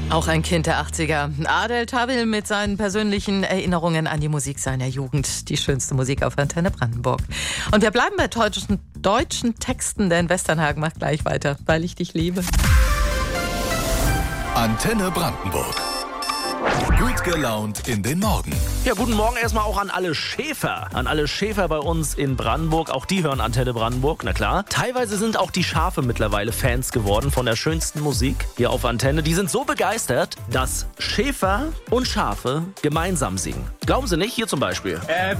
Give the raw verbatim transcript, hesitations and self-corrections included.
Auch ein Kind der achtziger. Adel Tawil mit seinen persönlichen Erinnerungen an die Musik seiner Jugend. Die schönste Musik auf Antenne Brandenburg. Und wir bleiben bei deutschen, deutschen Texten, denn Westernhagen macht gleich weiter, weil ich dich liebe. Antenne Brandenburg. Gut gelaunt in den Morgen. Ja, guten Morgen erstmal auch an alle Schäfer. An alle Schäfer bei uns in Brandenburg. Auch die hören Antenne Brandenburg, na klar. Teilweise sind auch die Schafe mittlerweile Fans geworden von der schönsten Musik hier auf Antenne. Die sind so begeistert, dass Schäfer und Schafe gemeinsam singen. Glauben Sie nicht? Hier zum Beispiel.